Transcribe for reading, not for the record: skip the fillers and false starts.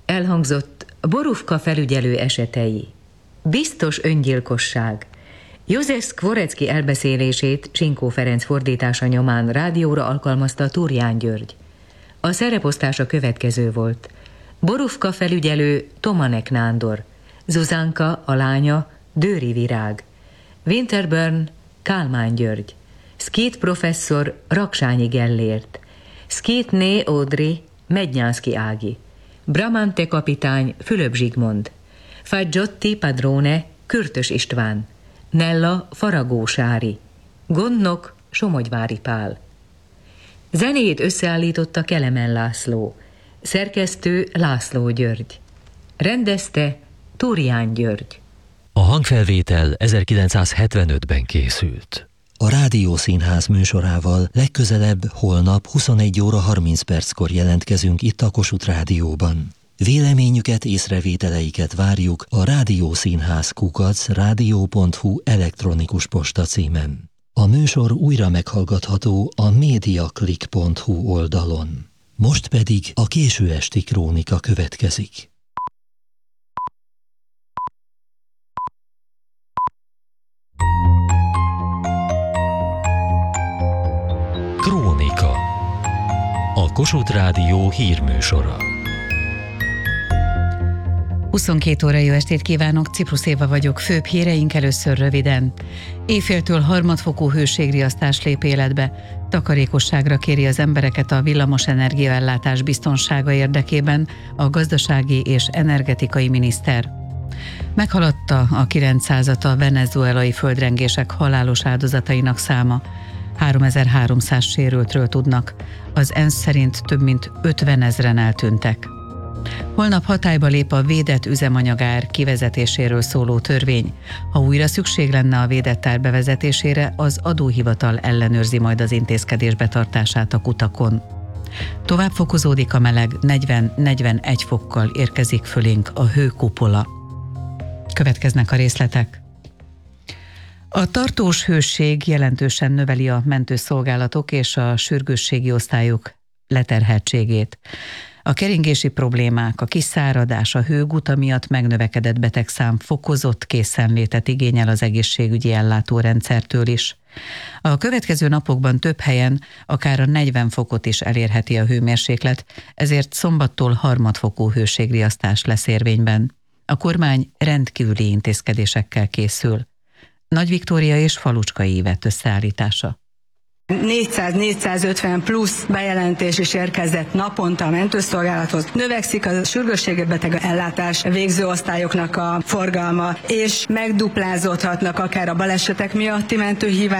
Elhangzott Borufka felügyelő esetei. Biztos öngyilkosság. József Szkvorecki elbeszélését Csinkó Ferenc fordítása nyomán rádióra alkalmazta Turján György. A szereposztás a következő volt. Borufka felügyelő Tomanek Nándor, Zuzánka, a lánya, Dőri Virág, Winterburn, Kálmán György, Szkít professzor, Raksányi Gellért, Szkítné Ódri, Mednyánszky Ági, Bramante kapitány, Fülöp Zsigmond, Faggiotti Padrone, Kürtös István, Nella Faragó Sári, gondnok Somogyvári Pál. Zenét összeállította Kelemen László, szerkesztő László György, rendezte Turján György. A hangfelvétel 1975-ben készült. A Rádiószínház műsorával legközelebb holnap 21 óra 30 perckor jelentkezünk itt a Kossuth Rádióban. Véleményüket, észrevételeiket várjuk a rádiószínház@rádió.hu elektronikus postacímen. A műsor újra meghallgatható a mediaclick.hu oldalon. Most pedig a késő esti krónika következik. Krónika. A Kossuth Rádió hírműsora. 22 óra jó estét kívánok, Ciprus Éva vagyok, főbb híreink először röviden. Éjféltől harmadfokú hőségriasztás lép életbe. Takarékosságra kéri az embereket a villamos energiaellátás biztonsága érdekében a gazdasági és energetikai miniszter. Meghaladta a 900-at a venezuelai földrengések halálos áldozatainak száma. 3300 sérültről tudnak. Az ENSZ szerint több mint 50 000-en eltűntek. Holnap hatályba lép a védett üzemanyagár kivezetéséről szóló törvény. Ha újra szükség lenne a védett ár bevezetésére, az adóhivatal ellenőrzi majd az intézkedés betartását a kutakon. Tovább fokozódik a meleg, 40-41 fokkal érkezik fölénk a hőkupola. Következnek a részletek. A tartós hőség jelentősen növeli a mentőszolgálatok és a sürgősségi osztályok leterheltségét. A keringési problémák, a kiszáradás, a hőguta miatt megnövekedett betegszám fokozott készenlétet igényel az egészségügyi ellátórendszertől is. A következő napokban több helyen akár a 40 fokot is elérheti a hőmérséklet, ezért szombattól harmadfokú hőségriasztás lesz érvényben. A kormány rendkívüli intézkedésekkel készül. Nagy Viktória és Falucskai Ivett összeállítása. 400-450 plusz bejelentés is érkezett naponta a mentőszolgálathoz. Növekszik a sürgősségi beteg ellátás végző osztályoknak a forgalma, és megduplázódhatnak akár a balesetek miatti mentőhívások,